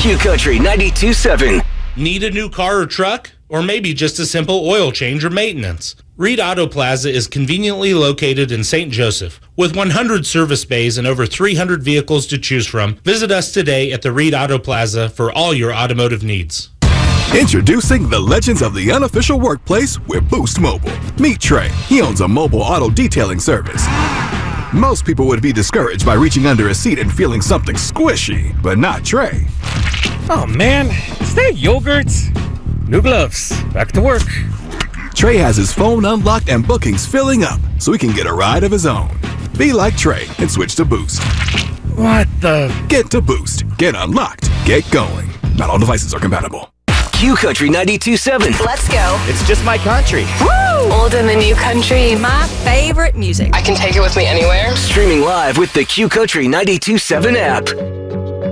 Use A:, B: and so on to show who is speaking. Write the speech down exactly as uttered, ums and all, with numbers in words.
A: Q Country ninety-two point seven.
B: Need a new car or truck? Or maybe just a simple oil change or maintenance? Reed Auto Plaza is conveniently located in Saint Joseph. With one hundred service bays and over three hundred vehicles to choose from, visit us today at the Reed Auto Plaza for all your automotive needs.
C: Introducing the legends of the unofficial workplace with Boost Mobile. Meet Trey. He owns a mobile auto detailing service. Most people would be discouraged by reaching under a seat and feeling something squishy, but not Trey.
D: Oh man, is that yogurt? New gloves. Back to work.
C: Trey has his phone unlocked and bookings filling up, so he can get a ride of his own. Be like Trey and switch to Boost.
D: What the?
C: Get to Boost. Get unlocked. Get going. Not all devices are compatible.
A: Q Country ninety-two point seven.
E: Let's go.
F: It's just my country.
E: Woo! Old and the new country, my favorite music.
G: I can take it with me anywhere.
A: Streaming live with the Q Country ninety-two point seven app.